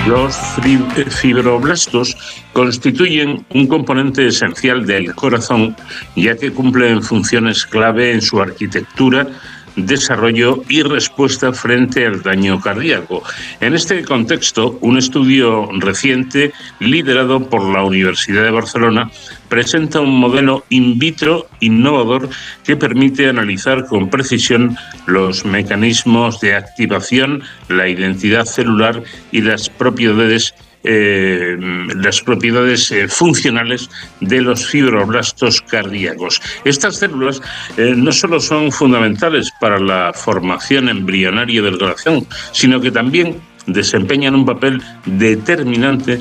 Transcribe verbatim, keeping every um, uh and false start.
Los fibroblastos constituyen un componente esencial del corazón, ya que cumplen funciones clave en su arquitectura, desarrollo y respuesta frente al daño cardíaco. En este contexto, un estudio reciente, liderado por la Universidad de Barcelona, presenta un modelo in vitro innovador que permite analizar con precisión los mecanismos de activación, la identidad celular y las propiedades Eh, las propiedades eh, funcionales de los fibroblastos cardíacos. Estas células eh, no solo son fundamentales para la formación embrionaria del corazón, sino que también desempeñan un papel determinante